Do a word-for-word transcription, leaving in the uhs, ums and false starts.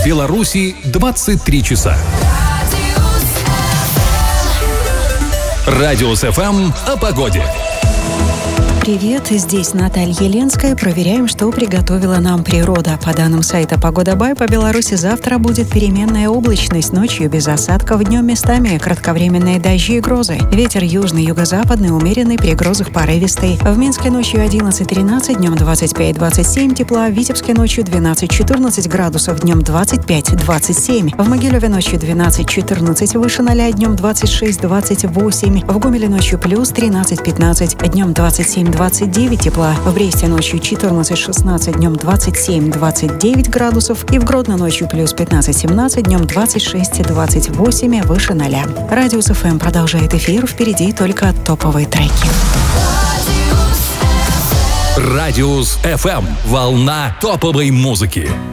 В Беларуси двадцать три часа. Радиус эф эм о погоде. Привет, здесь Наталья Еленская. Проверяем, что приготовила нам природа. По данным сайта Погода Бай, по Беларуси завтра будет переменная облачность. Ночью без осадков, днем местами кратковременные дожди и грозы. Ветер южный, юго-западный, умеренный, при грозах порывистый. В Минске ночью одиннадцать-тринадцать, днем двадцать пять-двадцать семь тепла. В Витебске ночью двенадцать-четырнадцать градусов, днем двадцать пять-двадцать семь. В Могилеве ночью двенадцать-четырнадцать, выше ноля, днем двадцать шесть-двадцать восемь. В Гомеле ночью плюс тринадцать-пятнадцать, днем двадцать семь двадцать девять тепла. В Бресте ночью четырнадцать-шестнадцать, днем двадцать семь-двадцать девять градусов. И в Гродно ночью плюс пятнадцать-семнадцать, днем двадцать шесть-двадцать восемь, выше ноля. Радиус эф эм продолжает эфир. Впереди только топовые треки. Радиус эф эм. Волна топовой музыки.